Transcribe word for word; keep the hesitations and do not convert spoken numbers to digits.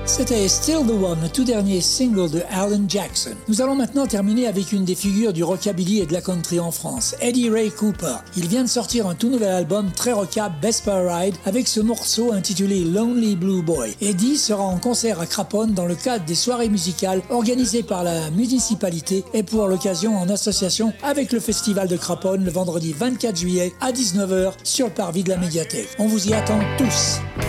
C'était Still the One, le tout dernier single de Alan Jackson. Nous allons maintenant terminer avec une des figures du rockabilly et de la country en France, Eddie Ray Cooper. Il vient de sortir un tout nouvel album très rockable, Vespa Ride, avec ce morceau intitulé Lonely Blue Boy. Eddie sera en concert à Craponne dans le cadre des soirées musicales organisées par la municipalité et pour l'occasion en association avec le Festival de Craponne le vendredi vingt-quatre juillet à dix-neuf heures sur le parvis de la médiathèque. On vous y attend tous.